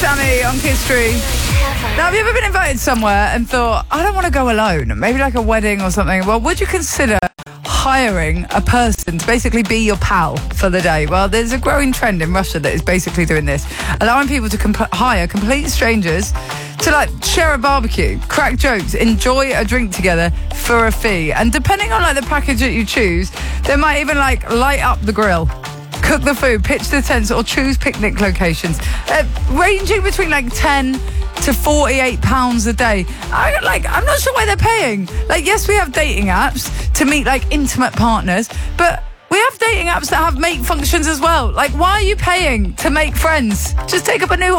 Sammy on Kiss Street. Now, have you ever been invited somewhere and thought, I don't want to go alone, maybe like a wedding or something? Well, would you consider hiring a person to basically be your pal for the day? Well, there's a growing trend in Russia that is basically doing this, allowing people to hire complete strangers to like share a barbecue, crack jokes, enjoy a drink together for a fee. And depending on like the package that you choose, they might even like light up the grill, cook the food, pitch the tents, or choose picnic locations, ranging between like £10 to £48 a day. I'm not sure why they're paying. Like, yes, we have dating apps to meet like intimate partners, but we have dating apps that have mate functions as well. Like, why are you paying to make friends? Just take up a new